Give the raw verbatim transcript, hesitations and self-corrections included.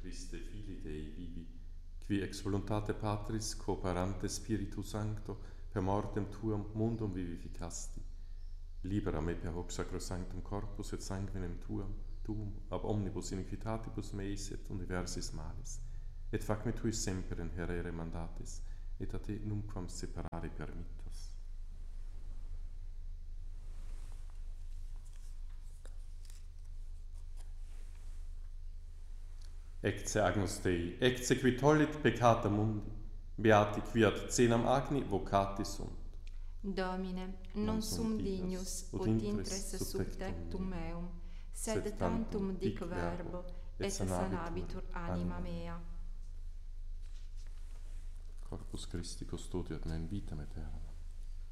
Christe, Filii Dei vivi, qui ex voluntate Patris cooperante Spiritu Sancto per mortem tuum mundum vivificasti, libera me per hoc sacrosanctum corpus et sanguinem tuum, tuum ab omnibus iniquitatibus meis et universis malis, et fac me tui semper in herere mandatis, et a te numquam separare permittas. Ecce Agnus Dei, ecce qui tollit peccata mundi, beati quiat cenam agni vocati sunt. Domine, non sum dignus, ut intres sub tectum meum, sed tantum dic verbo, et sanabitur anima mea. Corpus Christi custodiat me in vitam aeternam.